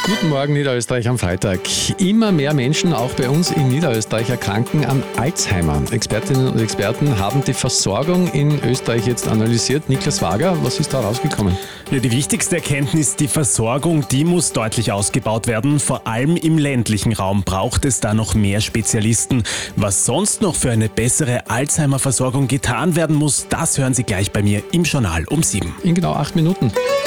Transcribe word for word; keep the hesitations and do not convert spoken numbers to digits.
Guten Morgen, Niederösterreich am Freitag. Immer mehr Menschen, auch bei uns in Niederösterreich, erkranken an Alzheimer. Expertinnen und Experten haben die Versorgung in Österreich jetzt analysiert. Niklas Wager, was ist da rausgekommen? Ja, die wichtigste Erkenntnis, die Versorgung, die muss deutlich ausgebaut werden. Vor allem im ländlichen Raum braucht es da noch mehr Spezialisten. Was sonst noch für eine bessere Alzheimer-Versorgung getan werden muss, das hören Sie gleich bei mir im Journal um sieben. In genau acht Minuten.